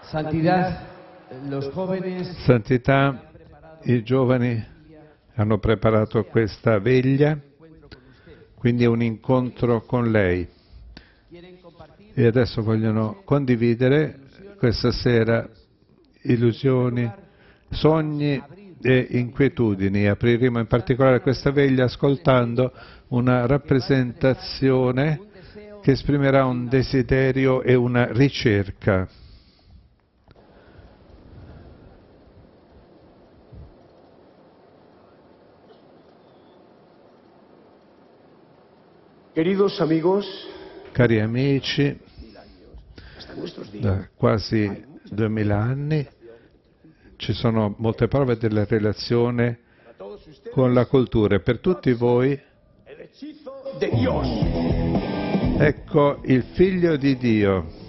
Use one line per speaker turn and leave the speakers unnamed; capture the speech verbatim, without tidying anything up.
Santidad, los jóvenes...
Santità, i giovani hanno preparato questa veglia, quindi è un incontro con lei. E adesso vogliono condividere questa sera illusioni, sogni e inquietudini. Apriremo in particolare questa veglia ascoltando una rappresentazione che esprimerà un desiderio e una ricerca.
Queridos amigos,
cari amici, da quasi duemila anni ci sono molte prove della relazione con la cultura e per tutti voi ecco il Figlio di Dio.